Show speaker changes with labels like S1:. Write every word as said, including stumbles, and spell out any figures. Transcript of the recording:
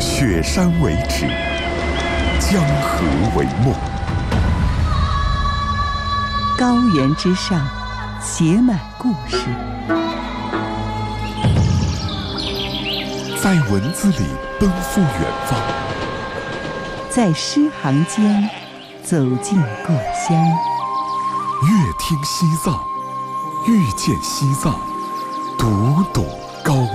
S1: 雪山为纸，江河为梦。
S2: 高原之上，写满故事，
S1: 在文字里奔赴远方，
S2: 在诗行间走进故乡。
S1: 阅听西藏，遇见西藏，读懂高